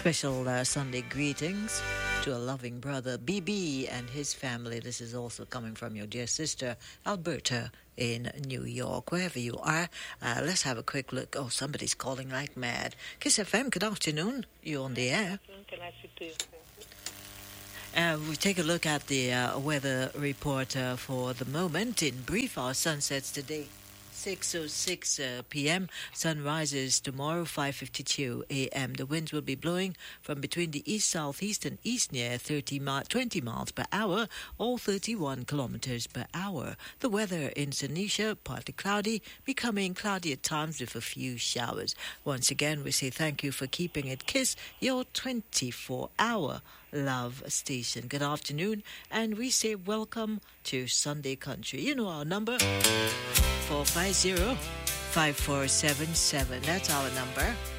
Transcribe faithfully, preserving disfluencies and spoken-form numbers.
Special uh, Sunday greetings to a loving brother, B B, and his family. This is also coming from your dear sister, Alberta, in New York. Wherever you are, uh, let's have a quick look. Oh, somebody's calling like mad. Kiss F M, good afternoon. You're on the air. Can I speak to you? Uh, we take a look at the uh, weather report uh, for the moment. In brief, our sun sets today six oh six uh, p.m. Sun rises tomorrow five fifty-two a.m. The winds will be blowing from between the east-southeast and east near thirty mi- twenty miles per hour or thirty-one kilometers per hour. The weather in Saint Lucia, partly cloudy, becoming cloudy at times with a few showers. Once again, we say thank you for keeping it KISS, your twenty-four hour love station. Good afternoon, and we say welcome to Sunday Country. You know our number, four five zero, five four seven seven. That's our number.